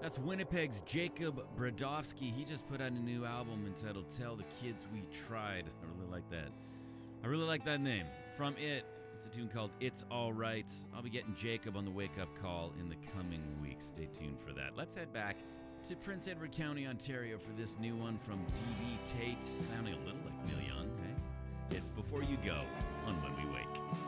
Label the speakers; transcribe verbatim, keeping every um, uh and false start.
Speaker 1: That's Winnipeg's Jacob Brodowski. He just put out a new album entitled Tell the Kids We Tried. I really like that. I really like that name. From it, it's a tune called It's All Right. I'll be getting Jacob on the wake-up call in the coming weeks. Stay tuned for that. Let's head back to Prince Edward County, Ontario for this new one from D B Tate. Sounding a little like Neil Young, hey? It's Before You Go on When We Wake.